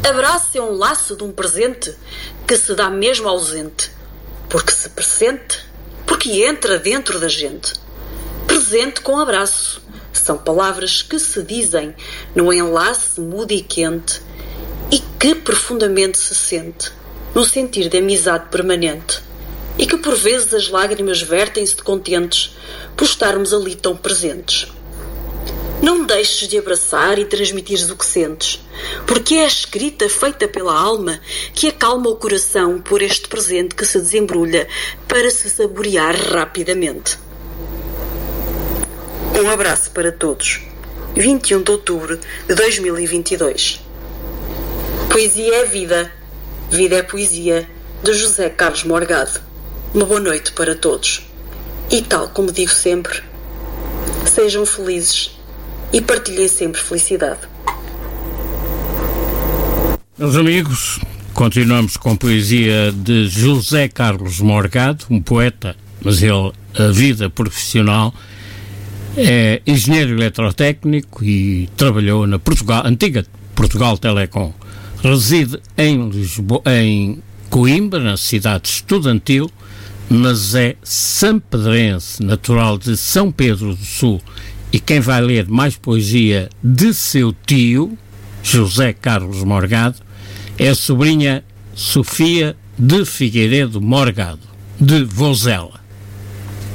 Abraço é um laço de um presente que se dá mesmo ausente, porque se pressente, porque entra dentro da gente. Presente com abraço são palavras que se dizem num enlace mudo e quente e que profundamente se sente, num sentir de amizade permanente, e que por vezes as lágrimas vertem-se de contentes por estarmos ali tão presentes. Não deixes de abraçar e transmitires o que sentes, porque é a escrita feita pela alma que acalma o coração por este presente que se desembrulha para se saborear rapidamente. Um abraço para todos. 21 de outubro de 2022. Poesia é vida, vida é poesia, de José Carlos Morgado. Uma boa noite para todos. E tal como digo sempre, sejam felizes e partilhem sempre felicidade. Meus amigos, continuamos com poesia de José Carlos Morgado, um poeta, mas ele, a vida profissional, é engenheiro eletrotécnico e trabalhou na antiga Portugal Telecom. Reside em Lisboa, em Coimbra, na cidade estudantil, mas é sampedrense, natural de São Pedro do Sul. E quem vai ler mais poesia de seu tio, José Carlos Morgado, é a sobrinha Sofia de Figueiredo Morgado, de Vozela.